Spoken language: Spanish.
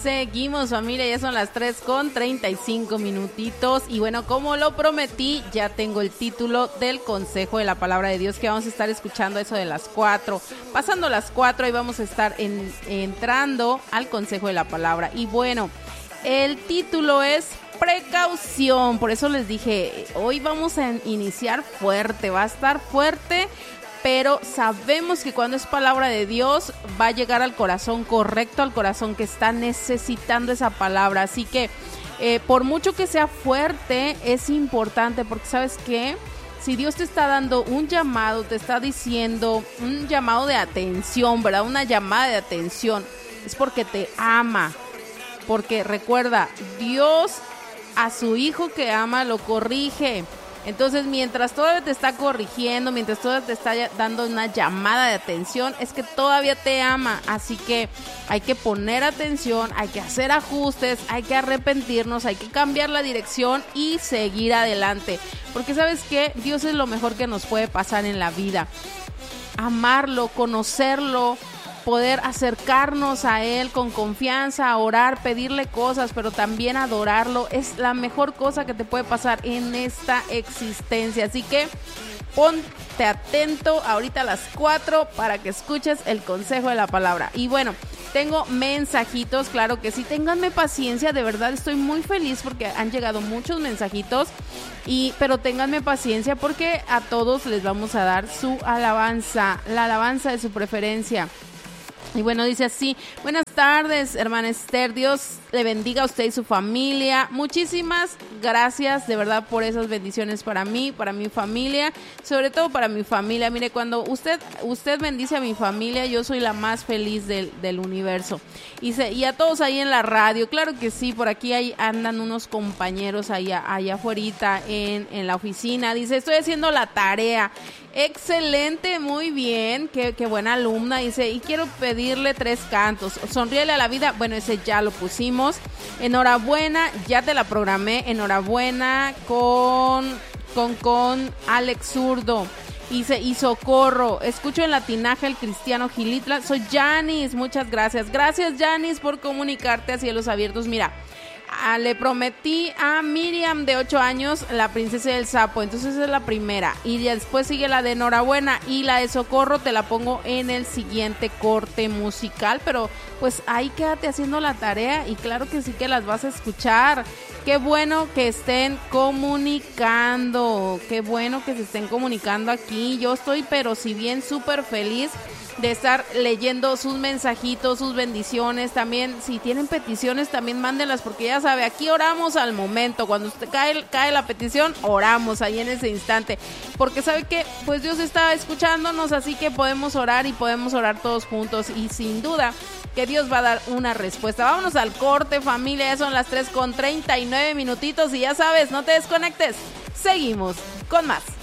Seguimos, familia, ya son las 3:35 minutitos y bueno, como lo prometí, ya tengo el título del consejo de la palabra de Dios que vamos a estar escuchando eso de las 4. Pasando las 4 y vamos a estar entrando al consejo de la palabra. Y bueno, el título es precaución, por eso les dije, hoy vamos a iniciar fuerte, va a estar fuerte. Pero sabemos que cuando es palabra de Dios va a llegar al corazón correcto, al corazón que está necesitando esa palabra. Así que por mucho que sea fuerte, es importante porque ¿sabes qué? Si Dios te está dando un llamado, te está diciendo un llamado de atención, ¿verdad? Una llamada de atención, es porque te ama. Porque recuerda, Dios a su hijo que ama lo corrige. Entonces, mientras todavía te está corrigiendo, mientras todavía te está dando una llamada de atención, es que todavía te ama. Así que hay que poner atención, hay que hacer ajustes, hay que arrepentirnos, hay que cambiar la dirección y seguir adelante. Porque ¿sabes qué? Dios es lo mejor que nos puede pasar en la vida. Amarlo, conocerlo, poder acercarnos a Él con confianza, orar, pedirle cosas, pero también adorarlo, es la mejor cosa que te puede pasar en esta existencia. Así que ponte atento ahorita a las 4 para que escuches el consejo de la palabra. Y bueno, tengo mensajitos, claro que sí, ténganme paciencia, de verdad estoy muy feliz porque han llegado muchos mensajitos, pero ténganme paciencia porque a todos les vamos a dar su alabanza, la alabanza de su preferencia. Y bueno, dice así: buenas tardes, hermana Esther, Dios le bendiga a usted y su familia. Muchísimas gracias de verdad por esas bendiciones para mí, para mi familia, sobre todo para mi familia. Mire, cuando usted bendice a mi familia, yo soy la más feliz del universo. Y a todos ahí en la radio, claro que sí, por aquí andan unos compañeros allá afuerita en la oficina. Dice, estoy haciendo la tarea. Excelente, muy bien, qué buena alumna. Dice, y quiero pedirle 3 cantos. Sonríele a la vida, bueno, ese ya lo pusimos. Enhorabuena, ya te la programé. Enhorabuena con Alex Zurdo. Y Socorro, escucho en Latinaje el Cristiano Gilitla. Soy Janis, muchas gracias. Gracias, Janis, por comunicarte a Cielos Abiertos. Mira, le prometí a Miriam de 8 años la princesa del sapo, entonces esa es la primera, y después sigue la de enhorabuena, y la de Socorro te la pongo en el siguiente corte musical, pero pues ahí quédate haciendo la tarea y claro que sí que las vas a escuchar. Qué bueno que estén comunicando, qué bueno que se estén comunicando aquí. Yo estoy pero si bien súper feliz de estar leyendo sus mensajitos, sus bendiciones. También si tienen peticiones también mándenlas, porque ya sabe, aquí oramos al momento. Cuando usted cae la petición, oramos ahí en ese instante, porque sabe que pues Dios está escuchándonos, así que podemos orar y podemos orar todos juntos, y sin duda que Dios va a dar una respuesta. Vámonos al corte, familia, ya son las 3:39 minutitos y ya sabes, no te desconectes, seguimos con más.